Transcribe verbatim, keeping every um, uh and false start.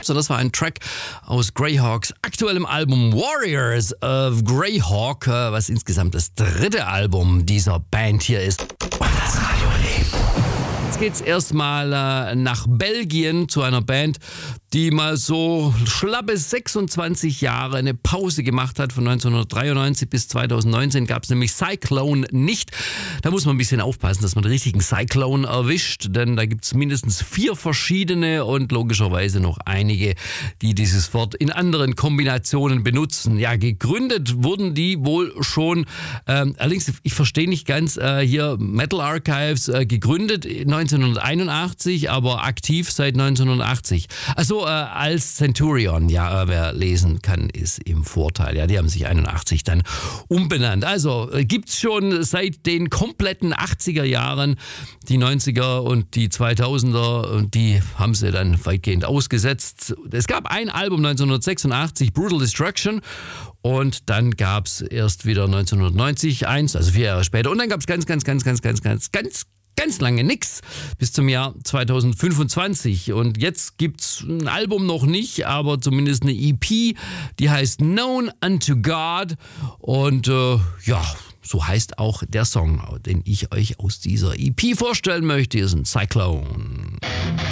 Und das war ein Track aus Greyhawks aktuellem Album Warriors of Greyhawk, was insgesamt das dritte Album dieser Band hier ist. Und das Radioleben. Jetzt geht's erstmal äh, nach Belgien zu einer Band, die mal so schlappe sechsundzwanzig Jahre eine Pause gemacht hat. Von neunzehnhundertdreiundneunzig bis zweitausendneunzehn gab es nämlich Cyclone nicht. Da muss man ein bisschen aufpassen, dass man den richtigen Cyclone erwischt, denn da gibt es mindestens vier verschiedene und logischerweise noch einige, die dieses Wort in anderen Kombinationen benutzen. Ja, gegründet wurden die wohl schon, ähm, allerdings, ich verstehe nicht ganz, äh, hier Metal Archives, äh, gegründet neunzehnhunderteinundachtzig, aber aktiv seit neunzehnhundertachtzig. Also äh, als Centurion, ja, äh, wer lesen kann, ist im Vorteil. Ja, die haben sich einundachtzig dann umbenannt. Also äh, gibt's schon seit den kompletten achtziger Jahren, die neunziger und die zweitausender, und die haben sie dann weitgehend ausgesetzt. Es gab ein Album neunzehnhundertsechsundachtzig, Brutal Destruction, und dann gab's erst wieder neunzehnhundertneunzig eins, also vier Jahre später, und dann gab's ganz, ganz, ganz, ganz, ganz, ganz, ganz Ganz lange nix, bis zum Jahr zweitausendfünfundzwanzig. Und jetzt gibt's ein Album noch nicht, aber zumindest eine E P, die heißt Known Unto God. Und äh, ja, so heißt auch der Song, den ich euch aus dieser E P vorstellen möchte. Hier ist ein Cyclone.